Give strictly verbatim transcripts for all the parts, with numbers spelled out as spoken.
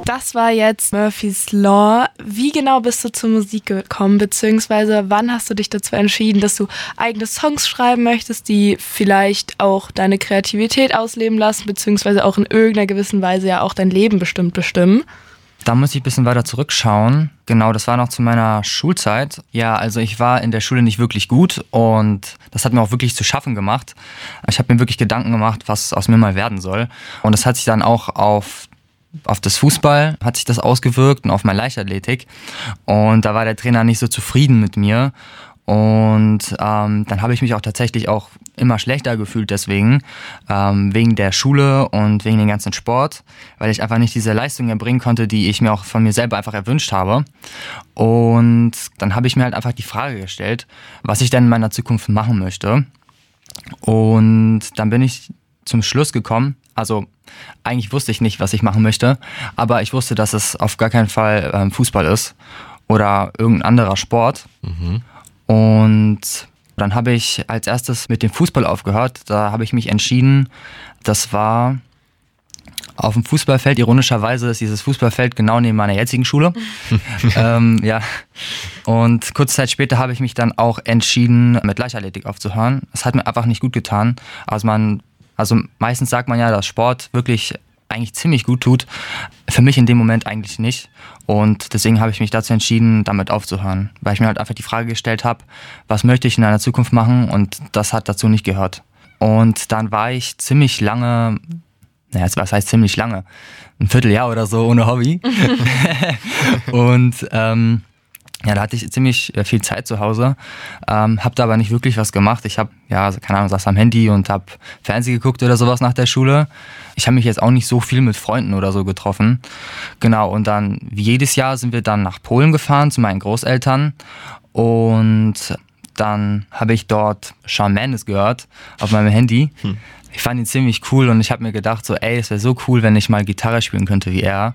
Das war jetzt Murphy's Law. Wie genau bist du zur Musik gekommen, beziehungsweise wann hast du dich dazu entschieden, dass du eigene Songs schreiben möchtest, die vielleicht auch deine Kreativität ausleben lassen, beziehungsweise auch in irgendeiner gewissen Weise ja auch dein Leben bestimmt bestimmen? Da muss ich ein bisschen weiter zurückschauen. Genau, das war noch zu meiner Schulzeit. Ja, also ich war in der Schule nicht wirklich gut und das hat mir auch wirklich zu schaffen gemacht. Ich habe mir wirklich Gedanken gemacht, was aus mir mal werden soll. Und das hat sich dann auch auf, auf das Fußball, hat sich das ausgewirkt und auf meine Leichtathletik. Und da war der Trainer nicht so zufrieden mit mir. Und ähm, dann habe ich mich auch tatsächlich auch immer schlechter gefühlt deswegen, ähm, wegen der Schule und wegen dem ganzen Sport, weil ich einfach nicht diese Leistung erbringen konnte, die ich mir auch von mir selber einfach erwünscht habe. Und dann habe ich mir halt einfach die Frage gestellt, was ich denn in meiner Zukunft machen möchte. Und dann bin ich zum Schluss gekommen, also eigentlich wusste ich nicht, was ich machen möchte, aber ich wusste, dass es auf gar keinen Fall ähm, Fußball ist oder irgendein anderer Sport. Mhm. Und dann habe ich als erstes mit dem Fußball aufgehört. Da habe ich mich entschieden, das war auf dem Fußballfeld. Ironischerweise ist dieses Fußballfeld genau neben meiner jetzigen Schule. ähm, ja. Und kurze Zeit später habe ich mich dann auch entschieden, mit Leichtathletik aufzuhören. Das hat mir einfach nicht gut getan. Also, man, also meistens sagt man ja, dass Sport wirklich eigentlich ziemlich gut tut. Für mich in dem Moment eigentlich nicht. Und deswegen habe ich mich dazu entschieden, damit aufzuhören. Weil ich mir halt einfach die Frage gestellt habe, was möchte ich in einer Zukunft machen? Und das hat dazu nicht gehört. Und dann war ich ziemlich lange, naja, was heißt ziemlich lange? Ein Vierteljahr oder so ohne Hobby. Und ähm, ja, da hatte ich ziemlich viel Zeit zu Hause, ähm, habe da aber nicht wirklich was gemacht. Ich habe, ja, keine Ahnung, saß am Handy und habe Fernsehen geguckt oder sowas nach der Schule. Ich habe mich jetzt auch nicht so viel mit Freunden oder so getroffen. Genau, und dann, wie jedes Jahr, sind wir dann nach Polen gefahren zu meinen Großeltern. Und dann habe ich dort Shawn Mendes gehört auf meinem Handy. Hm. Ich fand ihn ziemlich cool und ich habe mir gedacht, so, ey, es wäre so cool, wenn ich mal Gitarre spielen könnte wie er.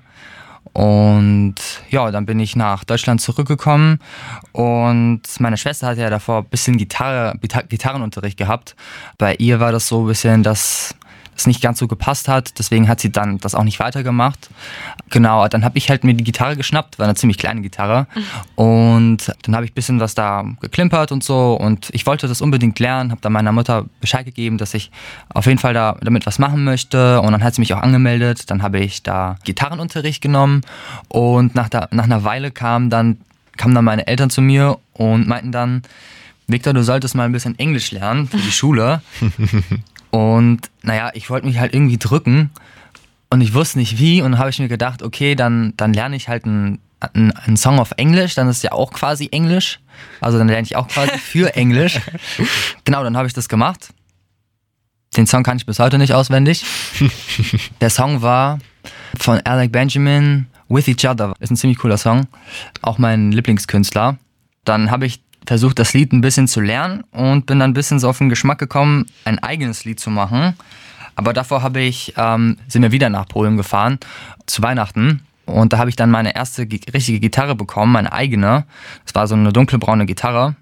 Und ja, dann bin ich nach Deutschland zurückgekommen und meine Schwester hatte ja davor ein bisschen Gitarre, Gitarrenunterricht gehabt. Bei ihr war das so ein bisschen, dass es nicht ganz so gepasst hat, deswegen hat sie dann das auch nicht weitergemacht. Genau, dann habe ich halt mir die Gitarre geschnappt, war eine ziemlich kleine Gitarre und dann habe ich ein bisschen was da geklimpert und so und ich wollte das unbedingt lernen, habe dann meiner Mutter Bescheid gegeben, dass ich auf jeden Fall da damit was machen möchte und dann hat sie mich auch angemeldet, dann habe ich da Gitarrenunterricht genommen und nach, der, nach einer Weile kamen dann, kamen dann meine Eltern zu mir und meinten dann, Victor, du solltest mal ein bisschen Englisch lernen für die Schule. Und naja, ich wollte mich halt irgendwie drücken und ich wusste nicht wie und dann habe ich mir gedacht, okay, dann, dann lerne ich halt einen, einen, einen Song auf Englisch, dann ist es ja auch quasi Englisch, also dann lerne ich auch quasi für Englisch. Genau, dann habe ich das gemacht. Den Song kann ich bis heute nicht auswendig. Der Song war von Alec Benjamin, With Each Other, ist ein ziemlich cooler Song, auch mein Lieblingskünstler. Dann habe ich versucht, das Lied ein bisschen zu lernen und bin dann ein bisschen so auf den Geschmack gekommen, ein eigenes Lied zu machen. Aber davor habe ich, ähm, sind wir wieder nach Polen gefahren, zu Weihnachten. Und da habe ich dann meine erste richtige Gitarre bekommen, meine eigene. Das war so eine dunkelbraune Gitarre.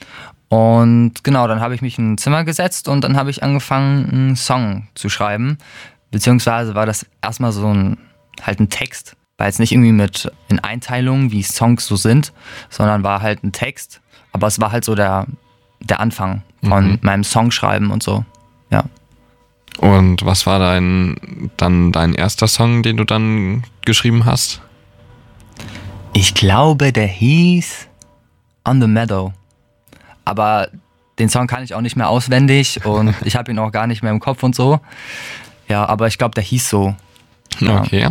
Und genau, dann habe ich mich in ein Zimmer gesetzt und dann habe ich angefangen, einen Song zu schreiben. Beziehungsweise war das erstmal so ein, halt ein Text. War jetzt nicht irgendwie mit in Einteilungen, wie Songs so sind, sondern war halt ein Text. Aber es war halt so der, der Anfang von mhm. meinem Songschreiben und so, ja. Und was war dein, dann dein erster Song, den du dann geschrieben hast? Ich glaube, der hieß On the Meadow. Aber den Song kann ich auch nicht mehr auswendig und ich habe ihn auch gar nicht mehr im Kopf und so. Ja, aber ich glaube, der hieß so. Ja. Okay.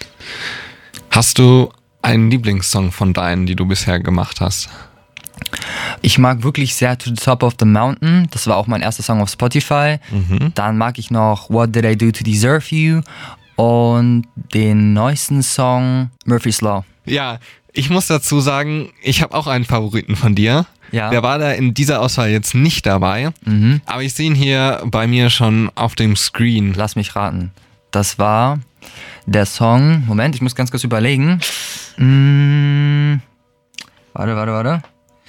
Hast du einen Lieblingssong von deinen, die du bisher gemacht hast? Ich mag wirklich sehr To the Top of the Mountain. Das war auch mein erster Song auf Spotify. Mhm. Dann mag ich noch What Did I Do to Deserve You und den neuesten Song Murphy's Law. Ja, ich muss dazu sagen, ich habe auch einen Favoriten von dir. Ja. Der war da in dieser Auswahl jetzt nicht dabei, mhm. aber ich sehe ihn hier bei mir schon auf dem Screen. Lass mich raten. Das war der Song, Moment, ich muss ganz kurz überlegen. Hm, warte, warte, warte.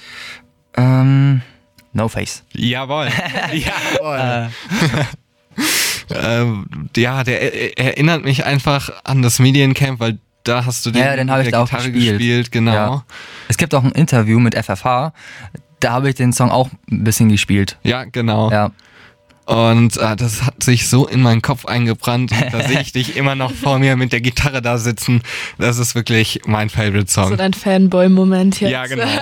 Ähm, No Face. Jawohl. Jawohl. ähm, ja, der er, erinnert mich einfach an das Mediencamp, weil da hast du den, ja, den habe ich da auch Gitarre gespielt. gespielt, genau. Ja. Es gibt auch ein Interview mit F F H, da habe ich den Song auch ein bisschen gespielt. Ja, genau. Ja. Und äh, das hat sich so in meinen Kopf eingebrannt und da sehe ich dich immer noch vor mir mit der Gitarre da sitzen. Das ist wirklich mein Favorite-Song. So dein Fanboy-Moment jetzt. Ja, genau.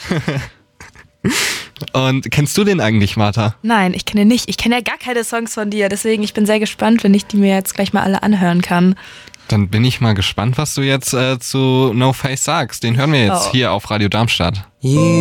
Und kennst du den eigentlich, Martha? Nein, ich kenne ihn nicht. Ich kenne ja gar keine Songs von dir, deswegen ich bin sehr gespannt, wenn ich die mir jetzt gleich mal alle anhören kann. Dann bin ich mal gespannt, was du jetzt äh, zu No Face sagst. Den hören wir jetzt oh. hier auf Radio Darmstadt.